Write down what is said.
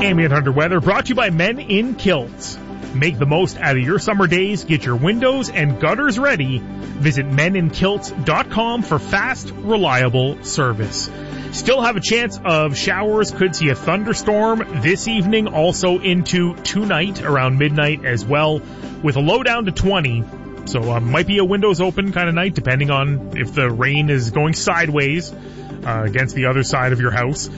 AM 800 weather brought to you by Men in Kilts. Make the most out of your summer days. Get your windows and gutters ready. Visit meninkilts.com for fast, reliable service. Still have a chance of showers. Could see a thunderstorm this evening, also into tonight around midnight as well, with a low down to 20. So might be a windows open kind of night, depending on if the rain is going sideways against the other side of your house.